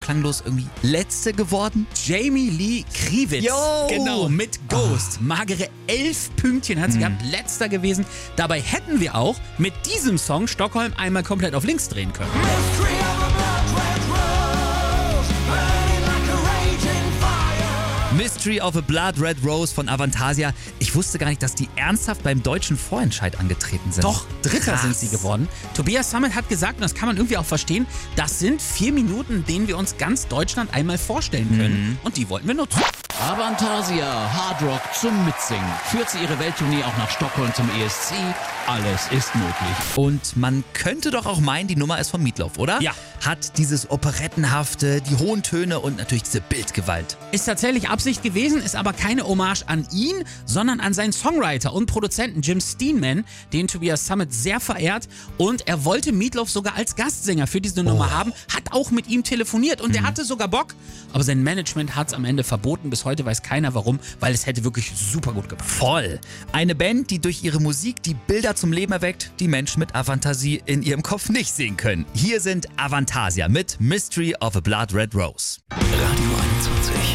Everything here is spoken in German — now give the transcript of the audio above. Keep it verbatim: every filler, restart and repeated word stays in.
klanglos irgendwie Letzte geworden? Jamie Lee Kriewitt. Yo. Genau, mit Ghost. Oh. Magere elf Pünktchen hat sie hm. gehabt, letzter gewesen. Dabei hätten wir auch mit diesem Song Stockholm einmal komplett auf links drehen können. Mystery of a Blood Red Rose von Avantasia. Ich wusste gar nicht, dass die ernsthaft beim deutschen Vorentscheid angetreten sind. Doch, Dritter Krass. sind sie geworden. Tobias Sammet hat gesagt, und das kann man irgendwie auch verstehen, das sind vier Minuten, denen wir uns ganz Deutschland einmal vorstellen können. Mhm. Und die wollten wir nutzen. Avantasia, Hard Rock zum Mitsingen. Führt sie ihre Welttournee auch nach Stockholm zum E S C? Alles ist möglich. Und man könnte doch auch meinen, die Nummer ist von Meatloaf, oder? Ja. Hat dieses Operettenhafte, die hohen Töne und natürlich diese Bildgewalt. Ist tatsächlich Absicht gewesen, ist aber keine Hommage an ihn, sondern an seinen Songwriter und Produzenten Jim Steinman, den Tobias Sammet sehr verehrt. Und er wollte Meatloaf sogar als Gastsänger für diese Nummer oh. haben, hat auch mit ihm telefoniert und mhm. der hatte sogar Bock. Aber sein Management hat es am Ende verboten. Bis heute weiß keiner warum, weil es hätte wirklich super gut gepasst. Voll. Eine Band, die durch ihre Musik die Bilder zum Leben erweckt, die Menschen mit Avantasie in ihrem Kopf nicht sehen können. Hier sind Avantasia mit Mystery of a Blood Red Rose. Radio einundzwanzig.